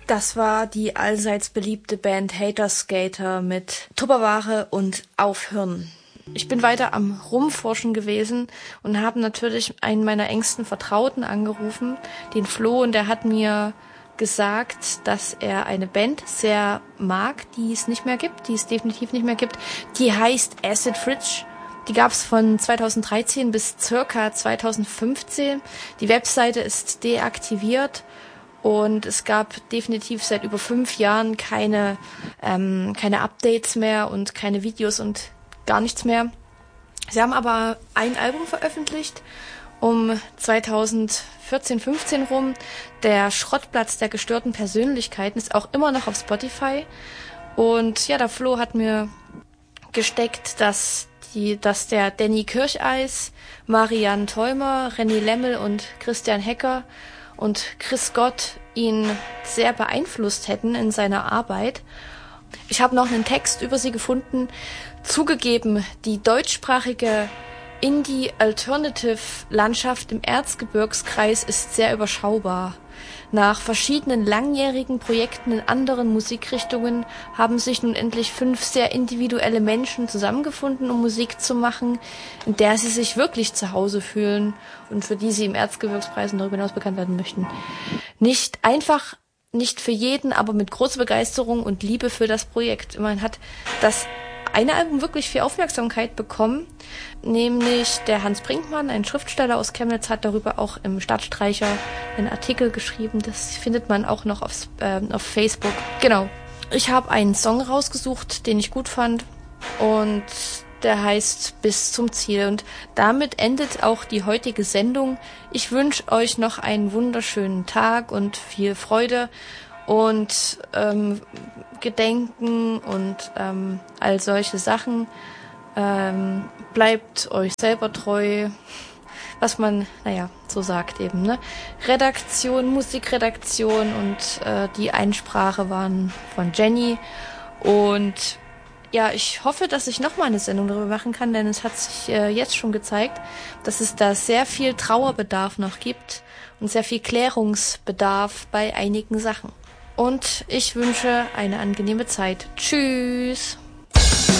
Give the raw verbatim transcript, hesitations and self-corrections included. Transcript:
Das war die allseits beliebte Band Hater Skater mit Tupperware und Aufhören. Ich bin weiter am Rumforschen gewesen und habe natürlich einen meiner engsten Vertrauten angerufen, den Flo, und der hat mir gesagt, dass er eine Band sehr mag, die es nicht mehr gibt, die es definitiv nicht mehr gibt. Die heißt Acid Fridge. Die gab es von zweitausenddreizehn bis circa zweitausendfünfzehn. Die Webseite ist deaktiviert. Und es gab definitiv seit über fünf Jahren keine, ähm, keine Updates mehr und keine Videos und gar nichts mehr. Sie haben aber ein Album veröffentlicht um zweitausendvierzehn, fünfzehn rum. Der Schrottplatz der gestörten Persönlichkeiten ist auch immer noch auf Spotify. Und ja, der Flo hat mir gesteckt, dass die, dass der Danny Kircheis, Marianne Theumer, René Lemmel und Christian Hecker und Chris Gott ihn sehr beeinflusst hätten in seiner Arbeit. Ich habe noch einen Text über sie gefunden. Zugegeben, die deutschsprachige Indie-Alternative-Landschaft im Erzgebirgskreis ist sehr überschaubar. Nach verschiedenen langjährigen Projekten in anderen Musikrichtungen haben sich nun endlich fünf sehr individuelle Menschen zusammengefunden, um Musik zu machen, in der sie sich wirklich zu Hause fühlen und für die sie im Erzgebirgskreis und darüber hinaus bekannt werden möchten. Nicht einfach, nicht für jeden, aber mit großer Begeisterung und Liebe für das Projekt. Man hat das eine Album wirklich viel Aufmerksamkeit bekommen, nämlich der Hans Brinkmann, ein Schriftsteller aus Chemnitz, hat darüber auch im Stadtstreicher einen Artikel geschrieben. Das findet man auch noch auf, äh, auf Facebook. Genau. Ich habe einen Song rausgesucht, den ich gut fand, und der heißt Bis zum Ziel. Und damit endet auch die heutige Sendung. Ich wünsche euch noch einen wunderschönen Tag und viel Freude und ähm, Gedenken und ähm, all solche Sachen. Ähm, bleibt euch selber treu, was man, naja, so sagt eben, ne? Redaktion, Musikredaktion und äh, die Einsprache waren von Jenny. Und ja, ich hoffe, dass ich nochmal eine Sendung darüber machen kann, denn es hat sich äh, jetzt schon gezeigt, dass es da sehr viel Trauerbedarf noch gibt und sehr viel Klärungsbedarf bei einigen Sachen. Und ich wünsche eine angenehme Zeit. Tschüss!